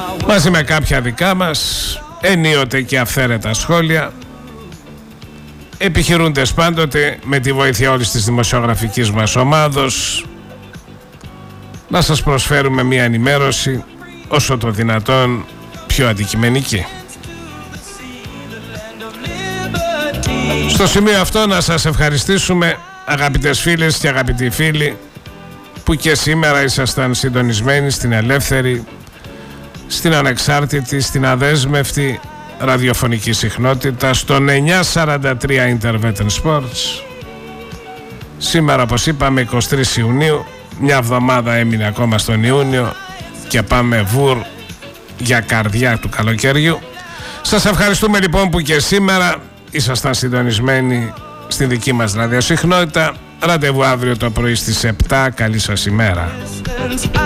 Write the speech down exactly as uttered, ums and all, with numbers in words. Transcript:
μαζί με κάποια δικά μας, ενίοτε και αυθαίρετα σχόλια, επιχειρούντες πάντοτε με τη βοήθεια όλης της δημοσιογραφικής μας ομάδος να σας προσφέρουμε μια ενημέρωση όσο το δυνατόν πιο αντικειμενική. Στο σημείο αυτό να σας ευχαριστήσουμε, αγαπητές φίλες και αγαπητοί φίλοι, που και σήμερα ήσασταν συντονισμένοι στην ελεύθερη, στην ανεξάρτητη, στην αδέσμευτη ραδιοφωνική συχνότητα, στον εννιακόσια σαράντα τρία Intervention Sports. Σήμερα, όπως είπαμε, εικοστή τρίτη Ιουνίου, μια εβδομάδα έμεινε ακόμα στον Ιούνιο και πάμε βουρ για καρδιά του καλοκαιριού. Σας ευχαριστούμε λοιπόν που και σήμερα ήσασταν συντονισμένοι στη δική μας ραδιοσυχνότητα. Ραντεβού αύριο το πρωί στις επτά. Καλή σας ημέρα.